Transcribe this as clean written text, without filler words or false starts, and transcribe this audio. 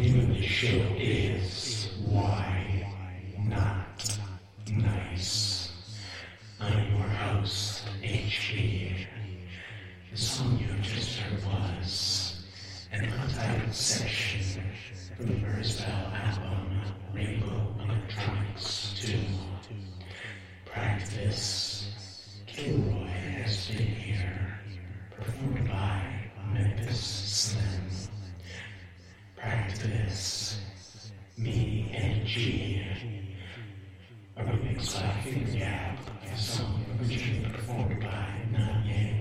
name of the show is Why Not Nice. I'm your host, HP. The song you just heard was an untitled section from the Merzbow album Rainbow Electronics 2. Prior to this, Kilroy has been here, performed by Memphis Slim. Prior to this, Me and G, a remix by Finger Gap, a song originally performed by Nanye.